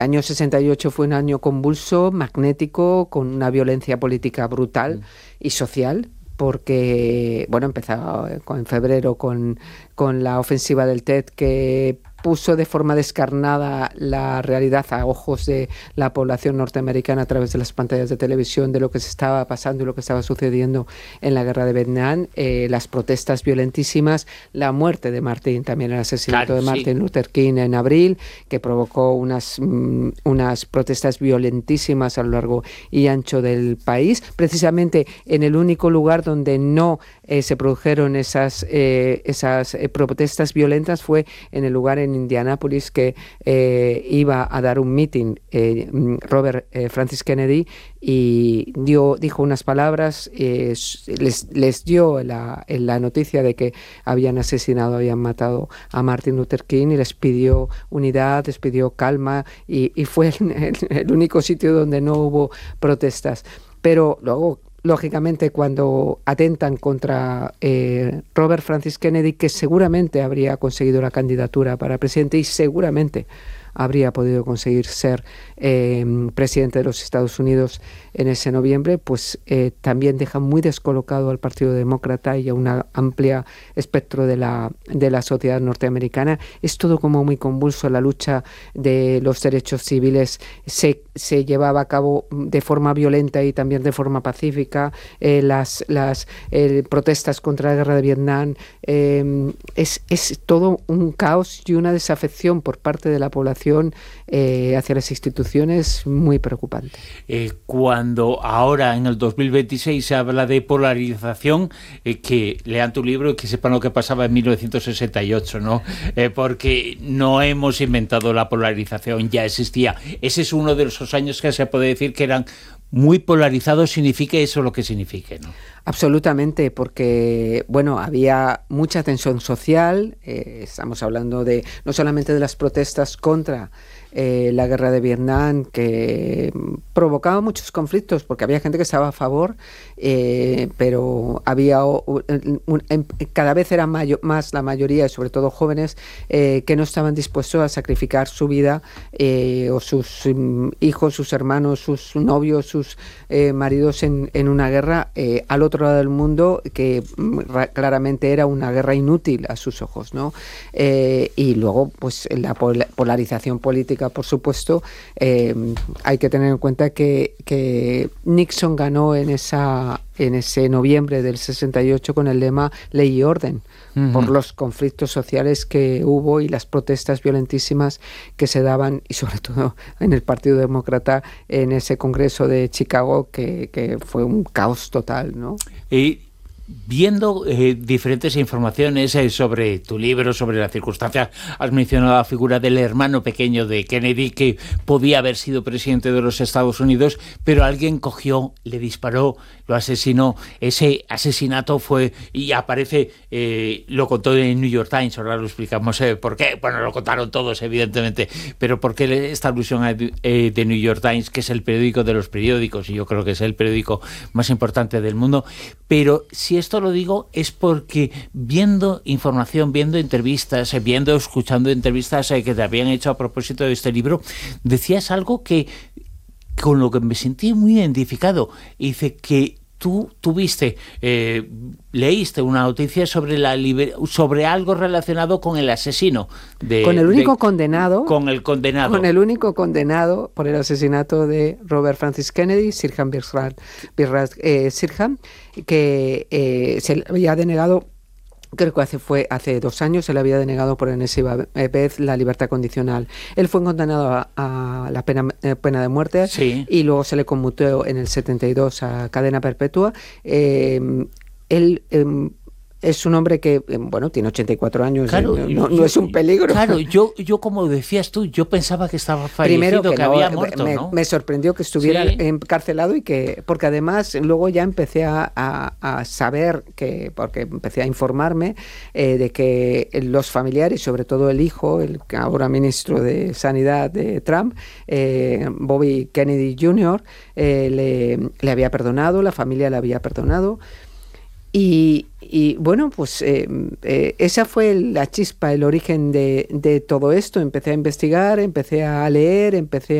año 68 fue un año convulso, magnético, con una violencia política brutal y social, porque, bueno, empezó en febrero con la ofensiva del TED, que puso de forma descarnada la realidad a ojos de la población norteamericana a través de las pantallas de televisión de lo que se estaba pasando y lo que estaba sucediendo en la guerra de Vietnam, las protestas violentísimas, la muerte de Martin, también el asesinato de Martin Luther King en abril, que provocó unas protestas violentísimas a lo largo y ancho del país, precisamente en el único lugar donde no se produjeron esas protestas violentas fue en el lugar en Indianápolis que iba a dar un meeting Robert Francis Kennedy, y dijo unas palabras, les dio la noticia de que habían matado a Martin Luther King, y les pidió unidad, les pidió calma, y fue el único sitio donde no hubo protestas. Pero luego, lógicamente, cuando atentan contra Robert Francis Kennedy, que seguramente habría conseguido la candidatura para presidente y seguramente habría podido conseguir ser presidente de los Estados Unidos en ese noviembre, pues también deja muy descolocado al Partido Demócrata y a una amplia espectro de la sociedad norteamericana. Es todo como muy convulso. La lucha de los derechos civiles se llevaba a cabo de forma violenta y también de forma pacífica. Las protestas contra la guerra de Vietnam, es todo un caos y una desafección por parte de la población hacia las instituciones muy preocupante. Cuando ahora en el 2026 se habla de polarización, que lean tu libro y que sepan lo que pasaba en 1968, ¿no? Porque no hemos inventado la polarización, ya existía. Ese es uno de esos años que se puede decir que eran muy polarizados, signifique eso lo que signifique, ¿no? Absolutamente, porque bueno, había mucha tensión social. Estamos hablando no solamente de las protestas contra la guerra de Vietnam, que provocaba muchos conflictos, porque había gente que estaba a favor, pero había cada vez eran más la mayoría, y sobre todo jóvenes, que no estaban dispuestos a sacrificar su vida, o sus hijos, sus hermanos, sus novios, sus maridos en una guerra al otro lado del mundo, que claramente era una guerra inútil a sus ojos, ¿no? Y luego, pues la polarización política, por supuesto. Hay que tener en cuenta que Nixon ganó en ese noviembre del 68 con el lema Ley y Orden, por los conflictos sociales que hubo y las protestas violentísimas que se daban, y sobre todo en el Partido Demócrata en ese Congreso de Chicago, que fue un caos total, ¿no? Viendo diferentes informaciones sobre tu libro, sobre las circunstancias, has mencionado la figura del hermano pequeño de Kennedy, que podía haber sido presidente de los Estados Unidos, pero alguien cogió, le disparó, lo asesinó. Ese asesinato fue, y aparece, lo contó en New York Times, ahora lo explicamos por qué. Bueno, lo contaron todos, evidentemente, pero ¿por qué esta alusión de New York Times, que es el periódico de los periódicos, y yo creo que es el periódico más importante del mundo? Pero si esto lo digo es porque viendo información, viendo entrevistas, escuchando entrevistas que te habían hecho a propósito de este libro, decías algo que con lo que me sentí muy identificado. Dice que tú leíste una noticia sobre algo relacionado con el asesino. Con el único condenado. Con el condenado. Con el único condenado por el asesinato de Robert Francis Kennedy, Sirhan Sirhan, que se le había denegado. Creo que fue hace 2 años, se le había denegado por enésima vez la libertad condicional. Él fue condenado a la pena de muerte, sí, y luego se le conmutó en el 72 a cadena perpetua. Él es un hombre que, bueno, tiene 84 años, claro, no es un peligro. Claro, yo como decías tú, yo pensaba que estaba fallecido, Primero que había muerto, ¿no? Me sorprendió que estuviera encarcelado, y porque además luego ya empecé a saber, porque empecé a informarme de que los familiares, sobre todo el hijo, el ahora ministro de Sanidad de Trump, Bobby Kennedy Jr., le había perdonado, la familia le había perdonado. Y bueno, pues esa fue la chispa, el origen de todo esto. Empecé a investigar, empecé a leer, empecé